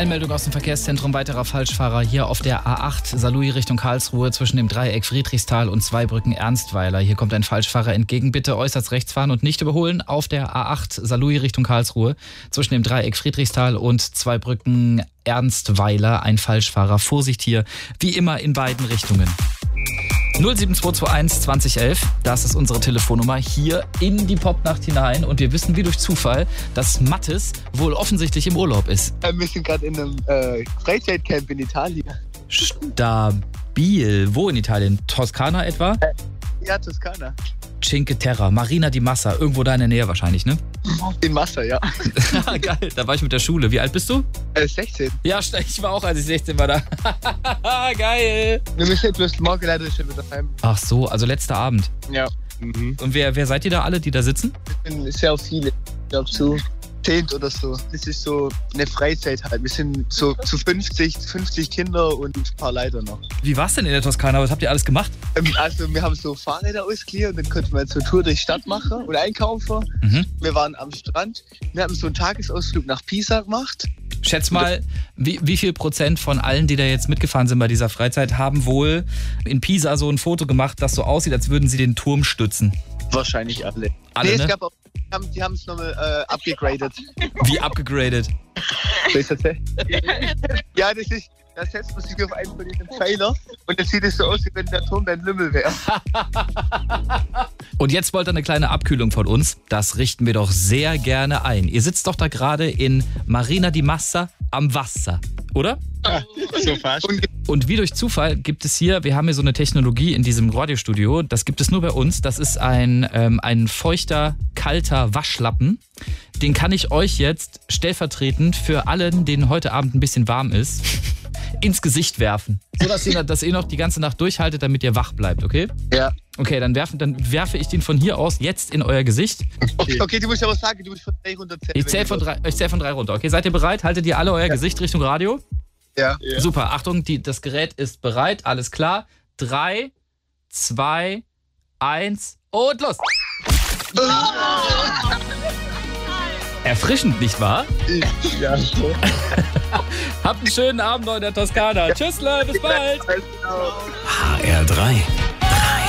Einmeldung aus dem Verkehrszentrum weiterer Falschfahrer hier auf der A8 Saarlouis Richtung Karlsruhe zwischen dem Dreieck Friedrichsthal und Zweibrücken Ernstweiler. Hier kommt ein Falschfahrer entgegen. Bitte äußerst rechts fahren und nicht überholen auf der A8 Saarlouis Richtung Karlsruhe zwischen dem Dreieck Friedrichsthal und Zweibrücken Ernstweiler. Ein Falschfahrer. Vorsicht hier, wie immer in beiden Richtungen. 07221 2011, das ist unsere Telefonnummer, hier in die Popnacht hinein. Und wir wissen wie durch Zufall, dass Mathis wohl offensichtlich im Urlaub ist. Wir sind gerade in einem Freizeitcamp in Italien. Stabil. Wo in Italien? Toskana etwa? Ja, Toskana. Cinque Terre, Marina di Massa, irgendwo da in der Nähe wahrscheinlich, ne? In Massa, ja. Geil, da war ich mit der Schule. Wie alt bist du? 16. Ja, ich war auch, als ich 16 war da. Geil. Wir müssen bloß morgen leider schon wieder heim. Ach so, also letzter Abend. Ja. Und wer seid ihr da alle, die da sitzen? Es sind sehr viele. Ich glaube so 10 oder so. Das ist so eine Freizeit halt. Wir sind so zu 50 Kinder und ein paar Leiter noch. Wie war's denn in der Toskana? Was habt ihr alles gemacht? Also wir haben so Fahrräder ausgeliehen und dann konnten wir so eine Tour durch die Stadt machen und einkaufen. Wir waren am Strand. Wir haben so einen Tagesausflug nach Pisa gemacht. Schätz mal, wie viel Procent von allen, die da jetzt mitgefahren sind bei dieser Freizeit, haben wohl in Pisa so ein Foto gemacht, das so aussieht, als würden sie den Turm stützen? Wahrscheinlich alle. Alle, nee, ne? Es gab auch, die haben es nochmal abgegradet. Wie abgegradet? Ja, da setzt man sich auf einen von diesen Pfeiler und dann sieht es so aus, wie wenn der Turm dein Lümmel wäre. Und jetzt wollt ihr eine kleine Abkühlung von uns. Das richten wir doch sehr gerne ein. Ihr sitzt doch da gerade in Marina di Massa am Wasser, oder? Ja, so fast. Und wie durch Zufall gibt es hier, wir haben hier so eine Technologie in diesem Radiostudio, das gibt es nur bei uns, das ist ein feuchter, kalter Waschlappen. Den kann ich euch jetzt stellvertretend für allen, denen heute Abend ein bisschen warm ist, ins Gesicht werfen. So, dass ihr noch die ganze Nacht durchhaltet, damit ihr wach bleibt, okay? Ja. Okay, dann werfe ich den von hier aus jetzt in euer Gesicht. Okay, du musst aber sagen, du musst von 3 runterzählen. Ich zähle von 3 runter. Okay, seid ihr bereit? Haltet ihr alle euer Gesicht Richtung Radio? Ja. Super, Achtung, das Gerät ist bereit. Alles klar. 3, 2, 1 und los! Erfrischend, nicht wahr? Ja, so. Habt einen schönen Abend noch in der Toskana. Tschüss, Leute, bis bald. HR3